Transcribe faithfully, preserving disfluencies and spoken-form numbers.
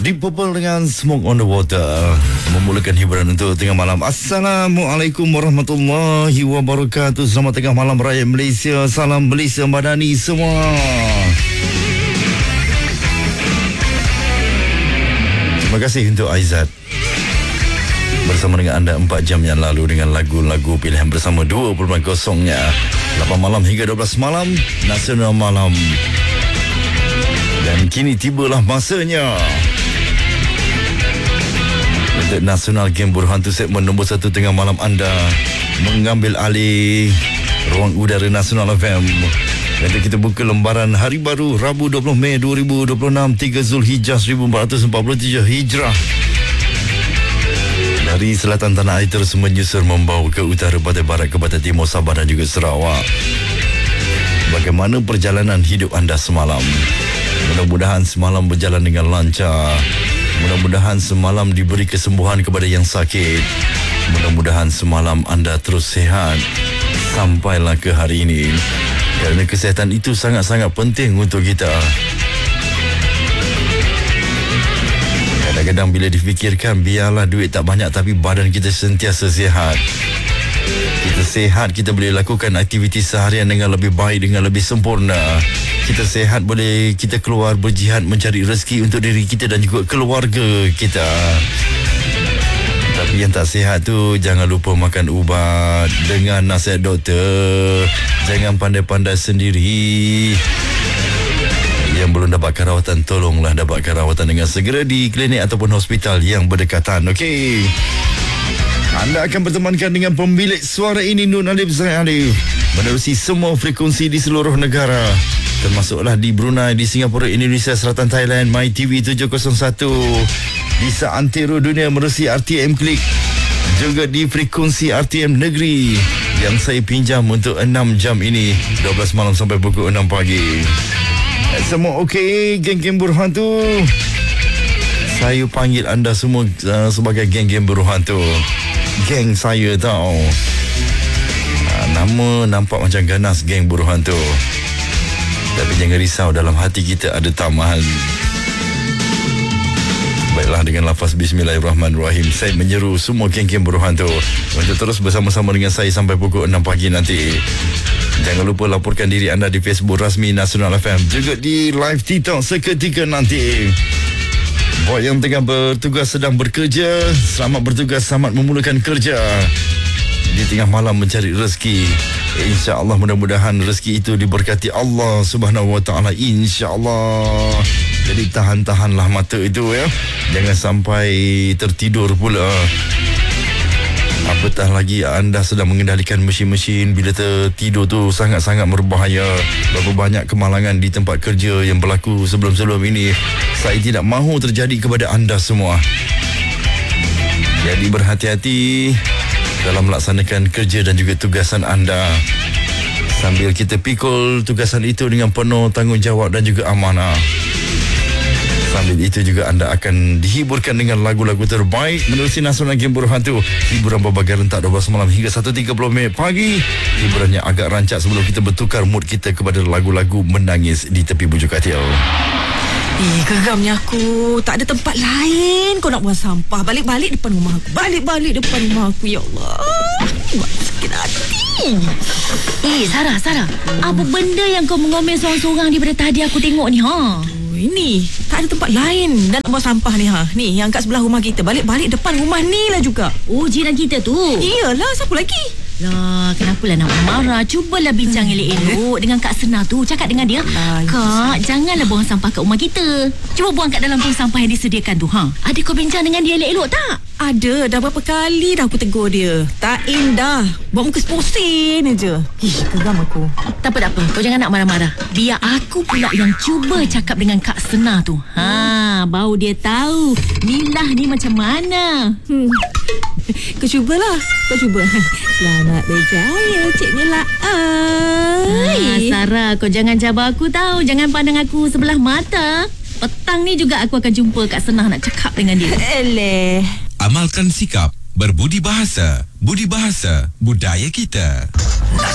Deep Purple dengan Smoke on the Water memulakan hiburan untuk tengah malam. Assalamualaikum warahmatullahi wabarakatuh. Selamat tengah malam rakyat Malaysia. Salam Malaysia Madani semua. Terima kasih untuk Aizat bersama dengan anda empat jam yang lalu dengan lagu-lagu pilihan bersama dua puluh kosongnya. lapan malam hingga dua belas malam Nasional Malam. Dan kini tibalah masanya untuk Nasional Game Berhantu segmen nombor satu tengah malam anda mengambil alih ruang udara Nasional F M. Untuk kita buka lembaran hari baru Rabu dua puluh Mei dua ribu dua puluh enam, tiga Zulhijjah seribu empat ratus empat puluh tujuh Hijrah. Dari selatan tanah air terus menyusur membawa ke utara, pantai barat, ke pantai timur Sabah dan juga Sarawak. Bagaimana perjalanan hidup anda semalam? Mudah-mudahan semalam berjalan dengan lancar. Mudah-mudahan semalam diberi kesembuhan kepada yang sakit. Mudah-mudahan semalam anda terus sihat sampailah ke hari ini. Kerana kesihatan itu sangat-sangat penting untuk kita. Kadang-kadang bila difikirkan, biarlah duit tak banyak tapi badan kita sentiasa sihat. Kita sihat, kita boleh lakukan aktiviti seharian dengan lebih baik, dengan lebih sempurna. Kita sihat, boleh kita keluar berjihad mencari rezeki untuk diri kita dan juga keluarga kita. Tapi yang tak sihat tu, jangan lupa makan ubat dengan nasihat doktor. Jangan pandai-pandai sendiri. Yang belum dapatkan rawatan, tolonglah dapatkan rawatan dengan segera di klinik ataupun hospital yang berdekatan. Okey. Anda akan bertemankan dengan pemilik suara ini, Nur Alif Zaid Alif, menerusi semua frekuensi di seluruh negara, termasuklah di Brunei, di Singapura, Indonesia, Selatan Thailand, My T V tujuh kosong satu, di seantero dunia menerusi R T M Klik, juga di frekuensi R T M Negeri yang saya pinjam untuk enam jam ini, dua belas malam sampai pukul enam pagi. Semua okey, geng-geng berhantu? Saya panggil anda semua uh, sebagai geng-geng berhantu. Geng saya tau. uh, Nama nampak macam ganas, geng berhantu. Tapi jangan risau, dalam hati kita ada taman. Baiklah, dengan lafaz Bismillahirrahmanirrahim, saya menyeru semua geng-geng berhantu untuk terus bersama-sama dengan saya sampai pukul enam pagi nanti. Jangan lupa laporkan diri anda di Facebook rasmi Nasional F M, juga di live TikTok seketika nanti. Buat yang tengah bertugas, sedang bekerja, selamat bertugas, selamat memulakan kerja di tengah malam mencari rezeki. InsyaAllah mudah-mudahan rezeki itu diberkati Allah Subhanahu Wa Taala, insyaAllah. Jadi tahan-tahanlah mata itu ya. Jangan sampai tertidur pula. Apatah lagi anda sedang mengendalikan mesin-mesin, bila tertidur tu sangat-sangat berbahaya. Berapa banyak kemalangan di tempat kerja yang berlaku sebelum-sebelum ini, saya tidak mahu terjadi kepada anda semua. Jadi berhati-hati dalam melaksanakan kerja dan juga tugasan anda, sambil kita pikul tugasan itu dengan penuh tanggungjawab dan juga amanah. Sambil itu juga anda akan dihiburkan dengan lagu-lagu terbaik menerusi Nasional Game Berhantu. Hiburan berbagai rentak dua belas malam hingga satu tiga puluh minit pagi. Hiburannya agak rancak sebelum kita bertukar mood kita kepada lagu-lagu menangis di tepi bujuk katil. Eh, geramnya aku. Tak ada tempat lain kau nak buang sampah. Balik-balik depan rumah aku. Balik-balik depan rumah aku. Ya Allah, buat sakit hati. Eh, Sarah, Sarah, hmm. apa benda yang kau mengomel seorang-seorang daripada tadi aku tengok ni, ha? Ini tak ada tempat lain dan nak buang sampah ni, ha. Ni yang kat sebelah rumah kita. Balik-balik depan rumah ni lah juga. Oh, jiran kita tu. Iyalah, siapa lagi? Lah, kenapalah nak marah? Cubalah bincang elok-elok dengan Kak Sena tu. Cakap dengan dia, ah, Kak, janganlah buang sampah kat rumah kita. Cuba buang kat dalam tong sampah yang disediakan tu, ha. Ada kau bincang dengan dia elok-elok tak? Ada, dah berapa kali dah aku tegur dia. Tak indah, buat muka seposin je. Ih, geram aku. Tak apa, tak apa, kau jangan nak marah-marah. Biar aku pula yang cuba cakap dengan Kak Sena tu. Ha, baru dia tahu Milah ni macam mana. Hmm. Kau cubalah, kau cuba. Selamat berjaya, Cik Mila. Ah, Sarah, kau jangan cabar aku tahu. Jangan pandang aku sebelah mata. Petang ni juga aku akan jumpa Kak Sena nak cakap dengan dia. Eleh. Amalkan sikap berbudi bahasa. Budi bahasa budaya kita.